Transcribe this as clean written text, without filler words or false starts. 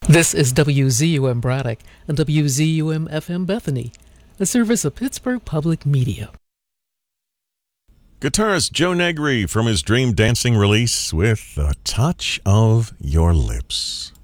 This is WZUM Braddock and WZUM FM Bethany, a service of Pittsburgh Public Media. Guitarist Joe Negri from his Dream Dancing release with A Touch of Your Lips.